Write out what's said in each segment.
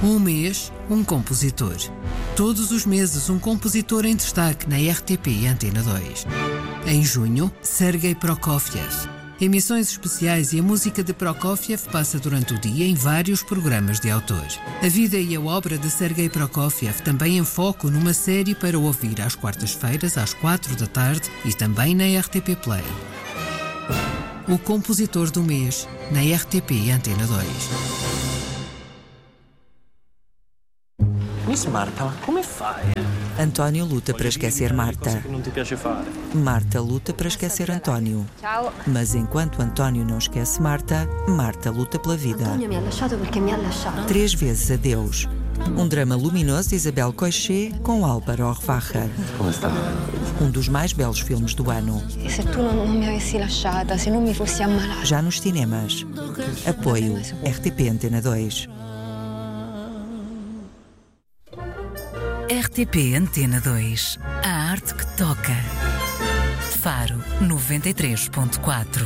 Um mês, um compositor. Todos os meses, um compositor em destaque na RTP e Antena 2. Em junho, Sergei Prokofiev. Emissões especiais e a música de Prokofiev passa durante o dia em vários programas de autor. A vida e a obra de Sergei Prokofiev também em foco numa série para ouvir às quartas-feiras, às 4 da tarde e também na RTP Play. O compositor do mês, na RTP e Antena 2. Miss Marta, ma come fai? António luta para esquecer Marta. Non ti piace fare. Marta luta para esquecer António. Ciao. Mas enquanto António não esquece Marta, Marta luta pela vida. Antonio mi ha lasciato perché mi ha lasciato. 3 vezes adeus. Um drama luminoso de Isabel Coixet com Álvaro Orvacher. Come sta? Um dos mais belos filmes do ano. E se tu non mi avessi lasciata, se non mi fossi ammalata? Já nos cinemas. Apoio RTP Antena 2. RTP Antena 2. A arte que toca. Faro 93.4.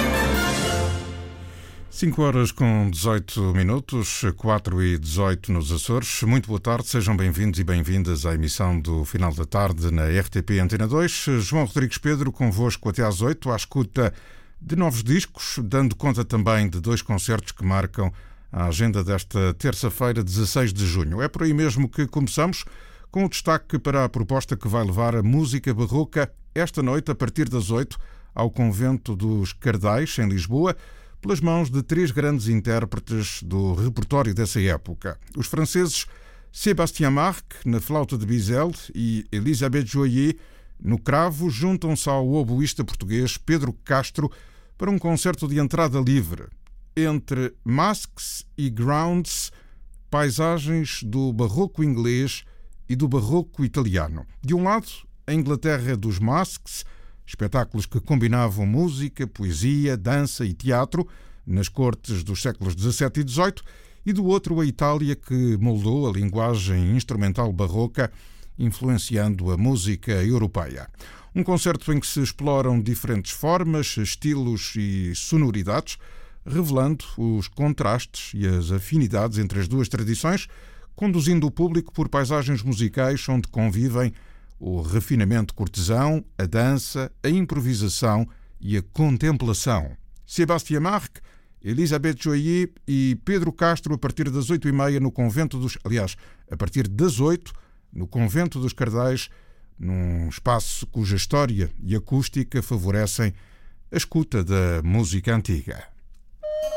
5 horas com 18 minutos, 4 e 18 nos Açores. Muito boa tarde, sejam bem-vindos e bem-vindas à emissão do Final da Tarde na RTP Antena 2. João Rodrigues Pedro convosco até às 8, à escuta de novos discos, dando conta também de 2 concertos que marcam a agenda desta terça-feira, 16 de junho. É por aí mesmo que começamos, com o destaque para a proposta que vai levar a música barroca esta noite, a partir das 8, ao Convento dos Cardais, em Lisboa, pelas mãos de 3 grandes intérpretes do repertório dessa época. Os franceses Sébastien Marc, na flauta de bisel, e Elisabeth Joyer, no cravo, juntam-se ao oboísta português Pedro Castro para um concerto de entrada livre. Entre masques e grounds, paisagens do barroco inglês e do barroco italiano. De um lado, a Inglaterra dos masques, espetáculos que combinavam música, poesia, dança e teatro nas cortes dos séculos XVII e XVIII, e do outro a Itália, que moldou a linguagem instrumental barroca, influenciando a música europeia. Um concerto em que se exploram diferentes formas, estilos e sonoridades, revelando os contrastes e as afinidades entre as duas tradições, conduzindo o público por paisagens musicais onde convivem o refinamento cortesão, a dança, a improvisação e a contemplação. Sébastien Marc, Elisabeth Joyer e Pedro Castro a partir das 8h30 no Convento dos... Aliás, a partir das 8, no Convento dos Cardais, num espaço cuja história e acústica favorecem a escuta da música antiga.